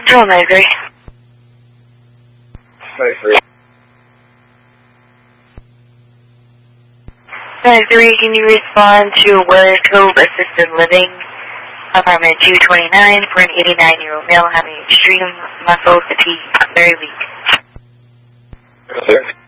Control 93. 93. 93, can you respond to Weather Cove Assisted Living, apartment 229, for an 89-year-old male having extreme muscle fatigue, very weak? Yes, sir.